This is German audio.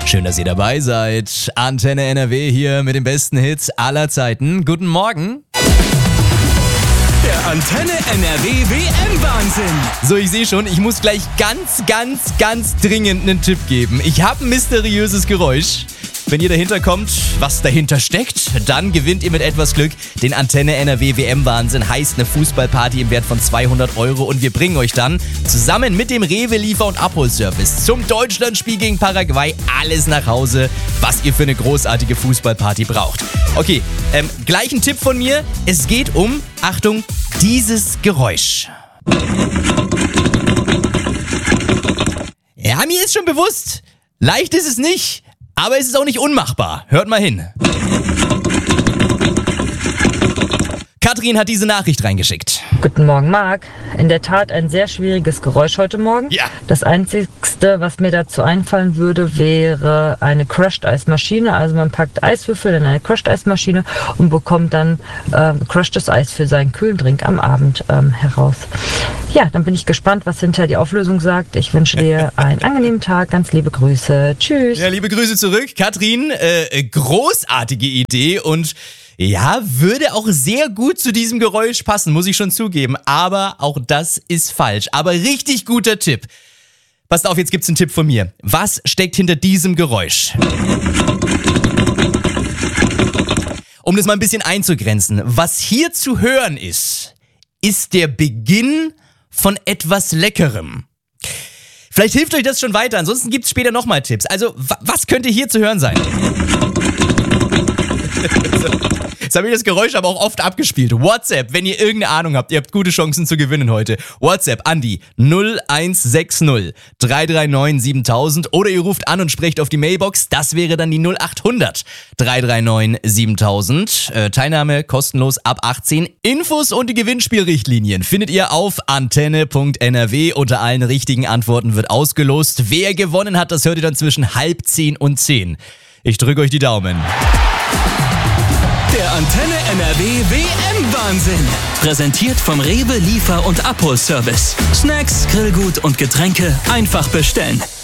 Schön, dass ihr dabei seid. Antenne NRW hier mit den besten Hits aller Zeiten. Guten Morgen. Der Antenne NRW WM-Wahnsinn. So, ich sehe schon, ich muss gleich ganz dringend einen Tipp geben. Ich habe ein mysteriöses Geräusch. Wenn ihr dahinter kommt, was dahinter steckt, dann gewinnt ihr mit etwas Glück den Antenne NRW WM-Wahnsinn. Heißt eine Fußballparty im Wert von 200 € und wir bringen euch dann zusammen mit dem Rewe Liefer- und Abholservice zum Deutschlandspiel gegen Paraguay alles nach Hause, was ihr für eine großartige Fußballparty braucht. Okay, gleich ein Tipp von mir. Es geht um, Achtung, dieses Geräusch. Ja, mir ist schon bewusst, leicht ist es nicht. Aber es ist auch nicht unmachbar. Hört mal hin. Katrin hat diese Nachricht reingeschickt. Guten Morgen, Marc. In der Tat ein sehr schwieriges Geräusch heute Morgen. Ja. Das Einzigste, was mir dazu einfallen würde, wäre eine Crushed-Eismaschine. Also man packt Eiswürfel in eine Crushed-Eismaschine und bekommt dann crushtes Eis für seinen kühlen Drink am Abend heraus. Ja, dann bin ich gespannt, was hinterher die Auflösung sagt. Ich wünsche dir einen angenehmen Tag. Ganz liebe Grüße. Tschüss. Ja, liebe Grüße zurück. Katrin, großartige Idee und ja, würde auch sehr gut zu diesem Geräusch passen, muss ich schon zugeben. Aber auch das ist falsch. Aber richtig guter Tipp. Passt auf, jetzt gibt's einen Tipp von mir. Was steckt hinter diesem Geräusch? Um das mal ein bisschen einzugrenzen. Was hier zu hören ist der Beginn von etwas Leckerem. Vielleicht hilft euch das schon weiter, ansonsten gibt's später nochmal Tipps. Also, was könnte hier zu hören sein? Jetzt habe ich das Geräusch aber auch oft abgespielt. WhatsApp, wenn ihr irgendeine Ahnung habt, ihr habt gute Chancen zu gewinnen heute. WhatsApp an die 0160 339 7000 oder ihr ruft an und sprecht auf die Mailbox. Das wäre dann die 0800 339 7000. Teilnahme kostenlos ab 18. Infos und die Gewinnspielrichtlinien findet ihr auf antenne.nrw. Unter allen richtigen Antworten wird ausgelost. Wer gewonnen hat, das hört ihr dann zwischen 9:30 und 10. Ich drücke euch die Daumen. Der Antenne NRW WM-Wahnsinn. Präsentiert vom Rewe Liefer- und Abholservice. Snacks, Grillgut und Getränke einfach bestellen.